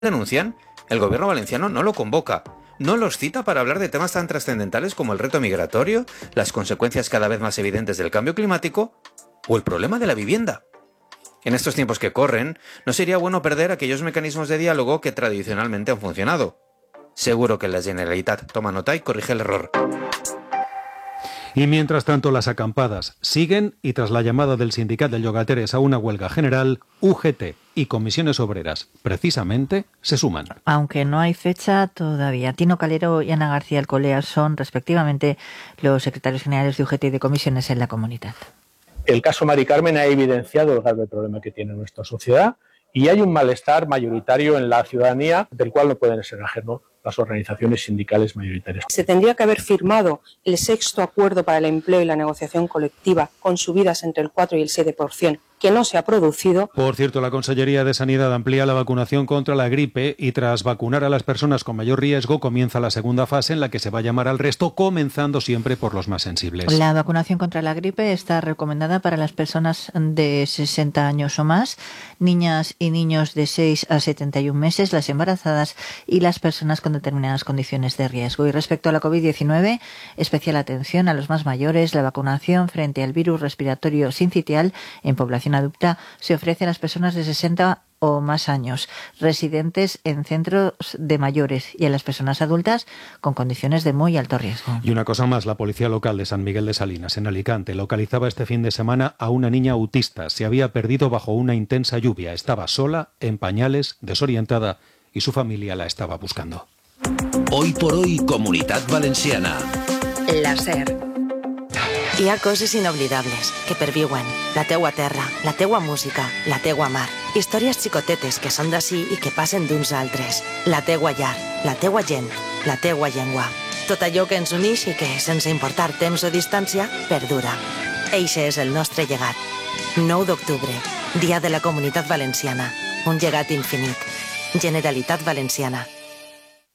denuncian, el gobierno valenciano no lo convoca, no los cita para hablar de temas tan trascendentales como el reto migratorio, las consecuencias cada vez más evidentes del cambio climático o el problema de la vivienda. En estos tiempos que corren, no sería bueno perder aquellos mecanismos de diálogo que tradicionalmente han funcionado. Seguro que la Generalitat toma nota y corrige el error. Y mientras tanto las acampadas siguen y tras la llamada del sindicat de llogateres a una huelga general, UGT y comisiones obreras precisamente se suman. Aunque no hay fecha todavía. Tino Calero y Ana García Alcolea son respectivamente los secretarios generales de UGT y de comisiones en la comunidad. El caso Mari Carmen ha evidenciado el grave problema que tiene nuestra sociedad y hay un malestar mayoritario en la ciudadanía del cual no pueden ser ajenos las organizaciones sindicales mayoritarias. Se tendría que haber firmado el 6º acuerdo para el empleo y la negociación colectiva con subidas entre el 4 y el 7%, que no se ha producido. Por cierto, la Consellería de Sanidad amplía la vacunación contra la gripe y tras vacunar a las personas con mayor riesgo comienza la segunda fase en la que se va a llamar al resto, comenzando siempre por los más sensibles. La vacunación contra la gripe está recomendada para las personas de 60 años o más, niñas y niños de 6 a 71 meses, las embarazadas y las personas con determinadas condiciones de riesgo. Y respecto a la COVID-19, especial atención a los más mayores. La vacunación frente al virus respiratorio sincitial en población adulta se ofrece a las personas de 60 o más años, residentes en centros de mayores y a las personas adultas con condiciones de muy alto riesgo. Y una cosa más, la policía local de San Miguel de Salinas, en Alicante, localizaba este fin de semana a una niña autista. Se había perdido bajo una intensa lluvia. Estaba sola, en pañales, desorientada y su familia la estaba buscando. Hoy por hoy, Comunitat Valenciana. La SER. Hi ha coses inoblidables que perviuen. La teua terra, la teua música, la teua mar. Històries xicotetes que són d'ací i que passen d'uns altres. La teua llar, la teua gent, la teua llengua. Tot allò que ens unix i que, sense importar temps o distància, perdura. Eixe és el nostre llegat. 9 d'octubre, Dia de la Comunitat Valenciana. Un llegat infinit. Generalitat Valenciana.